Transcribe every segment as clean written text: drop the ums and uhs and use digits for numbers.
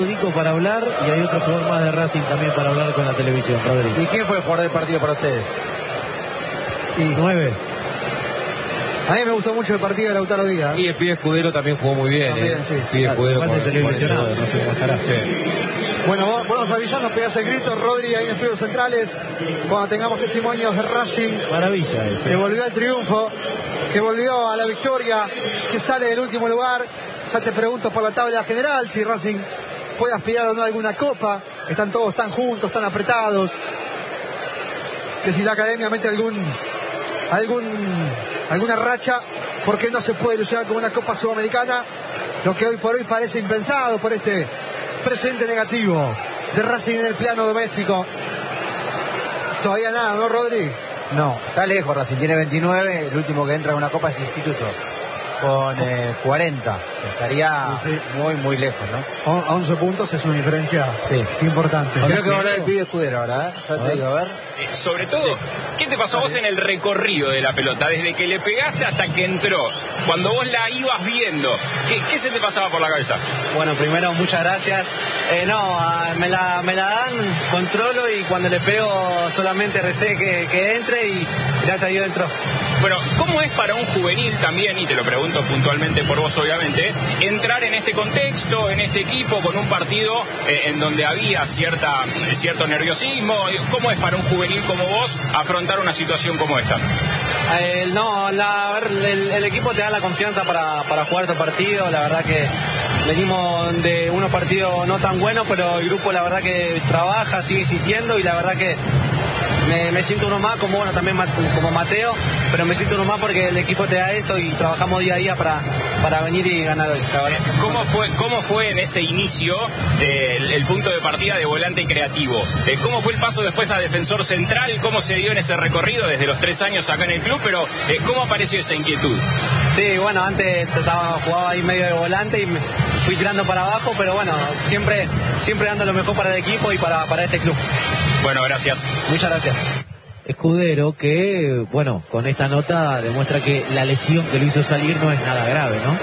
Dico para hablar y hay otro jugador más de Racing también para hablar con la televisión, Rodrigo. ¿Y quién fue el jugador del partido para ustedes? Y 9. A mí me gustó mucho el partido de Lautaro Díaz. Y el pibe Escudero también jugó muy bien. También, sí. El pibe Escudero no se bajará. Sí. Bueno, vamos avisando, pegás el grito, Rodri, ahí en Estudios Centrales, cuando tengamos testimonios de Racing. Maravilla ese. Que volvió al triunfo, que volvió a la victoria, que sale del último lugar. Ya te pregunto por la tabla general si Racing puede aspirar o no a alguna copa. Están todos tan juntos, tan apretados. Que si la academia mete alguna racha, porque no se puede ilusionar con una Copa Sudamericana, lo que hoy por hoy parece impensado por este presente negativo de Racing en el plano doméstico. Todavía nada, ¿no, Rodri? No, está lejos Racing, tiene 29, el último que entra en una Copa es Instituto, con 40, estaría muy, muy lejos, ¿no? 11 puntos es una diferencia importante. Creo que va a hablar el pibe Escudero ahora, ¿eh? Ya te digo, a ver. Sobre todo, ¿qué te pasó a vos en el recorrido de la pelota? Desde que le pegaste hasta que entró, cuando vos la ibas viendo, ¿qué se te pasaba por la cabeza? Bueno, primero, muchas gracias. Me la dan, controlo y cuando le pego solamente recé que entre y gracias a Dios entró. Bueno, ¿cómo es para un juvenil también, y te lo pregunto puntualmente por vos obviamente, entrar en este contexto, en este equipo, con un partido en donde había cierto nerviosismo? ¿Cómo es para un juvenil como vos afrontar una situación como esta? El equipo te da la confianza para jugar tu partido. La verdad que venimos de unos partidos no tan buenos, pero el grupo la verdad que trabaja, sigue existiendo y la verdad que me siento uno más, como como Mateo, pero me siento uno más porque el equipo te da eso y trabajamos día a día para venir y ganar hoy. ¿Cómo fue en ese inicio el punto de partida de volante creativo? ¿Cómo fue el paso después a defensor central? ¿Cómo se dio en ese recorrido desde los 3 años acá en el club? Pero ¿cómo apareció esa inquietud? Sí, bueno, antes jugaba ahí medio de volante y me fui tirando para abajo, pero bueno, siempre dando lo mejor para el equipo y para este club. Bueno, gracias. Muchas gracias. Escudero que, bueno, con esta nota demuestra que la lesión que lo hizo salir no es nada grave, ¿no?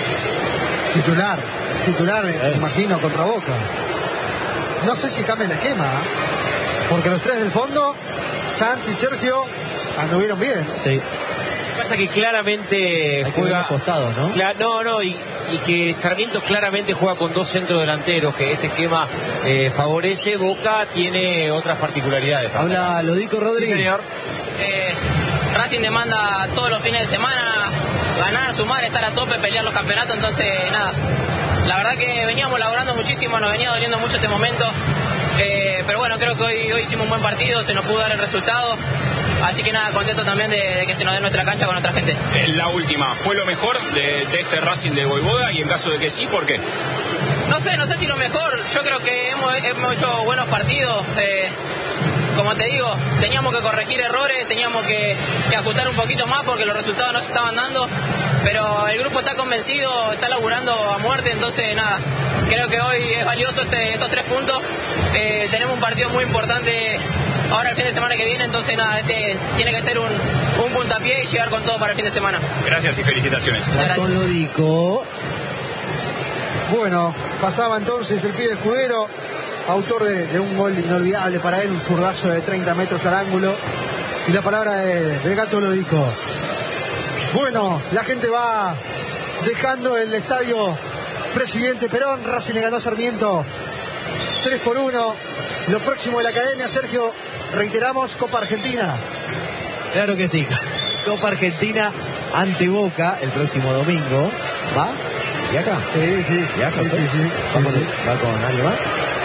Titular, me imagino, contra Boca. No sé si cambia el esquema, porque los 3 del fondo, Santi y Sergio, anduvieron bien. Sí. Pasa que claramente juega costados, ¿no? Y que Sarmiento claramente juega con 2 centros delanteros, que este esquema favorece. Boca tiene otras particularidades. Habla Lodico, Rodri. Sí, señor. Racing demanda todos los fines de semana ganar, sumar, estar a tope, pelear los campeonatos, entonces nada, la verdad que veníamos laburando muchísimo, nos venía doliendo mucho este momento, pero bueno, creo que hoy hicimos un buen partido, se nos pudo dar el resultado. Así que nada, contento también de que se nos dé nuestra cancha con nuestra gente. La última, ¿fue lo mejor de este Racing de Voivoda? Y en caso de que sí, ¿por qué? No sé si lo mejor. Yo creo que hemos hecho buenos partidos. Como te digo, teníamos que corregir errores, teníamos que ajustar un poquito más porque los resultados no se estaban dando. Pero el grupo está convencido, está laburando a muerte, entonces nada, creo que hoy es valioso estos 3 puntos. Tenemos un partido muy importante ahora el fin de semana que viene, entonces nada, tiene que ser un puntapié y llegar con todo para el fin de semana. Gracias y felicitaciones. Con Lodico. Bueno, pasaba entonces el pibe Escudero, autor de un gol inolvidable para él, un zurdazo de 30 metros al ángulo, y la palabra del Gato Lodico. Bueno, la gente va dejando el estadio Presidente Perón. Racing le ganó a Sarmiento 3-1. Lo próximo de la academia, Sergio, reiteramos, Copa Argentina. Claro que sí, Copa Argentina ante Boca el próximo domingo. ¿Va? ¿Viaja? Sí. ¿Viaja? Sí. ¿Va con alguien más?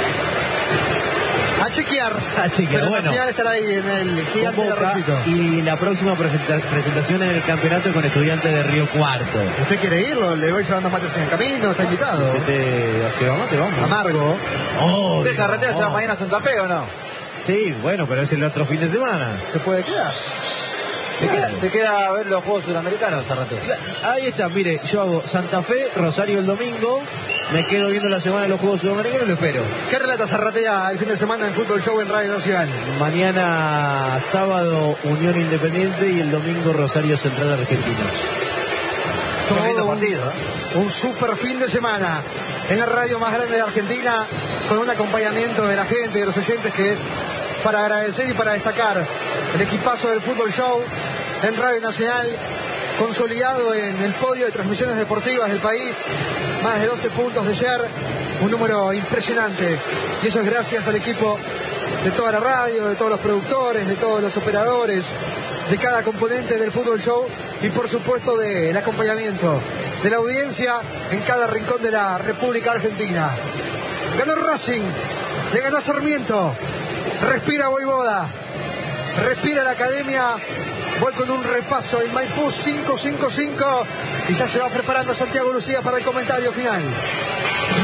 A chequear. Pero bueno, estará ahí en el Gigante de Boca, Racito. y la próxima presentación en el campeonato con Estudiantes de Río Cuarto. ¿Usted quiere irlo? Le voy llevando mates en el camino, está invitado. ¿Se va mate? Vamos. Amargo. ¿Usted se arretea se va mañana a Santa Fe o no? Sí, bueno, pero es el otro fin de semana. ¿Se puede quedar? Se queda a ver los Juegos Sudamericanos, Zarrate. Ahí está, mire, yo hago Santa Fe, Rosario el domingo, me quedo viendo la semana de los Juegos Sudamericanos y lo espero. ¿Qué relata Zarratea el fin de semana en Fútbol Show en Radio Nacional? Mañana sábado Unión Independiente y el domingo Rosario Central Argentinos. Todo un super fin de semana. en la radio más grande de Argentina, con un acompañamiento de la gente, de los oyentes, que es para agradecer y para destacar el equipazo del Fútbol Show en Radio Nacional, consolidado en el podio de transmisiones deportivas del país, más de 12 puntos de share, un número impresionante, y eso es gracias al equipo de toda la radio, de todos los productores, de todos los operadores, de cada componente del Fútbol Show y por supuesto del acompañamiento de la audiencia en cada rincón de la República Argentina. Ganó Racing, le ganó a Sarmiento, respira Voivoda, respira la academia. Voy con un repaso en Maipú 5-5-5 y ya se va preparando Santiago Lucía para el comentario final.